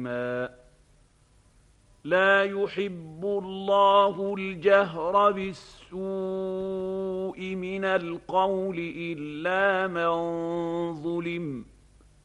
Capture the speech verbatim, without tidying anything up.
لا يحب الله الجهر بالسوء من القول إلا من ظلم